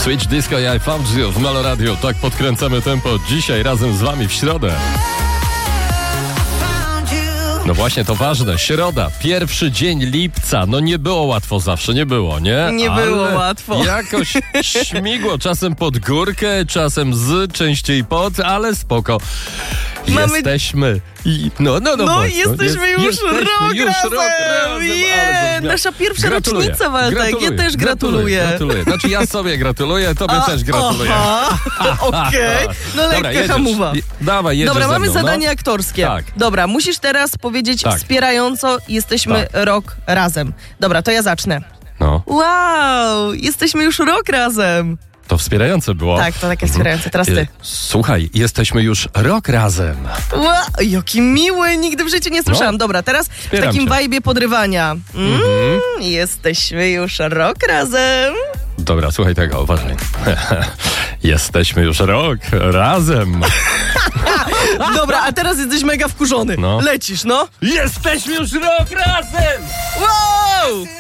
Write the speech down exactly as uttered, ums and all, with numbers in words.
Switch Disco i I Found You w Melo Radio. Tak podkręcamy tempo dzisiaj razem z wami w środę. No właśnie, to ważne. Środa, pierwszy dzień lipca. No nie było łatwo zawsze, nie było, nie? Nie Ale było łatwo. Jakoś śmigło, czasem pod górkę, czasem z, częściej pod, ale spoko. Mamy... Jesteśmy. I, no, no, no, No właśnie, jesteśmy już jesteśmy rok już razem. rok razem. Yeah. Ale Nasza pierwsza gratuluję. rocznica, Waldek. Gratuluję. Ja też gratuluję. Gratuluję. Znaczy ja sobie gratuluję, tobie A, też gratuluję. Okej. No Dobra, lekka jedziesz. hamuwa. Dawaj, jedziesz Dobra, ze mamy mną, zadanie no. aktorskie. Tak. Dobra, musisz teraz powiedzieć Tak. wspierająco, jesteśmy Tak. rok razem. Dobra, to ja zacznę. No, Wow, jesteśmy już rok razem. to wspierające było. Tak, to takie wspierające. Teraz ty. E, Słuchaj, jesteśmy już rok razem. Wow, jaki miły, nigdy w życiu nie słyszałam. No. Dobra, teraz w Wspieram takim cię. wajbie podrywania. Mm, Mhm. Jesteśmy już rok razem. Dobra, słuchaj tego, uważaj. Jesteśmy już rok razem. Dobra, a teraz jesteś mega wkurzony. No. Lecisz, no. Jesteśmy już rok razem! Wow!